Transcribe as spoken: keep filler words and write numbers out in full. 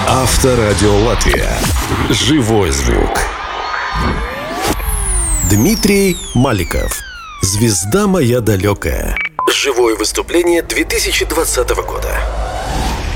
Авторадио Латвия. Живой звук. Дмитрий Маликов. «Звезда моя далекая». Живое выступление две тысячи двадцатого года.